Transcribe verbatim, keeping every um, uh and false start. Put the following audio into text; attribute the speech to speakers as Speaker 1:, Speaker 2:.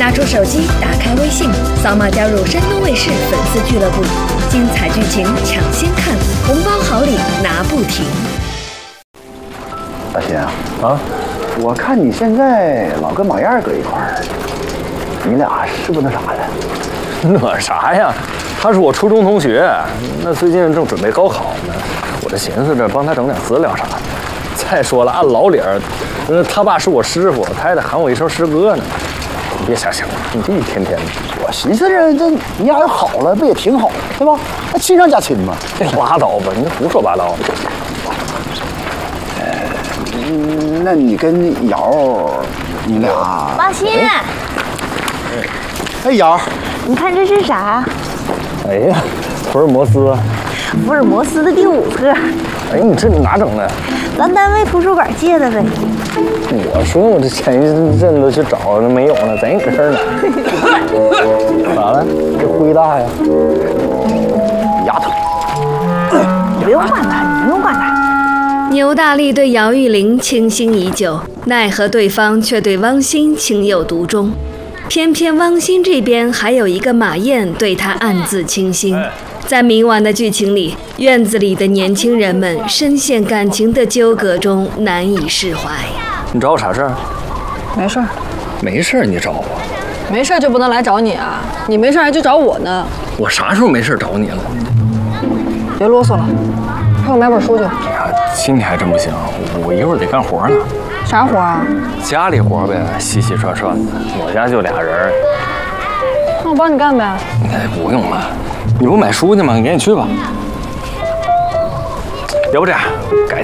Speaker 1: 拿出手机，打开微信，扫码加入山东卫视粉丝俱乐部，精彩剧情抢先看，红包好礼拿不停。
Speaker 2: 大新啊，
Speaker 3: 啊，
Speaker 2: 我看你现在老跟马燕搁一块儿，你俩是不是那啥了？
Speaker 3: 那啥呀？他是我初中同学，那最近正准备高考呢，我这寻思着帮他整点资料啥的。再说了，按老理儿，那他爸是我师傅，他还得喊我一声师哥呢。你别瞎想，你这一天天的，
Speaker 2: 我寻思着这你俩要好了，不也挺好，对吧？那亲上加亲嘛。
Speaker 3: 这拉倒吧，你胡说八道。
Speaker 2: 嗯，那你跟瑶，你俩？
Speaker 4: 王鑫，
Speaker 2: 哎，瑶，
Speaker 4: 你看这是啥？
Speaker 3: 哎呀，福尔摩斯。
Speaker 4: 福尔摩斯的第五册。
Speaker 3: 哎，你这哪整的？
Speaker 4: 咱单位图书馆借的呗。
Speaker 3: 我说我这前一阵子去找没有呢，咱搁这儿呢。咋了？这灰大呀？
Speaker 2: 丫头，
Speaker 4: 你不用管他，你不用管他。
Speaker 1: 牛大力对姚玉玲倾心已久，奈何对方却对汪鑫情有独钟。偏偏汪鑫这边还有一个马燕对他暗自倾心。在明晚的剧情里，院子里的年轻人们深陷感情的纠葛中，难以释怀。
Speaker 3: 你找我啥事儿？
Speaker 5: 没事儿，
Speaker 3: 没事儿，你找我？
Speaker 5: 没事儿就不能来找你啊？你没事儿还去找我呢？
Speaker 3: 我啥时候没事找你了？
Speaker 5: 别啰嗦了，陪我买本书去。
Speaker 3: 哎呀，今天还真不行，我一会儿得干活呢。
Speaker 5: 啥活啊？
Speaker 3: 家里活呗，洗洗涮涮的。我家就俩人。
Speaker 5: 那我帮你干呗。
Speaker 3: 哎，不用了，你不买书去吗？你赶紧去吧。要不这样，改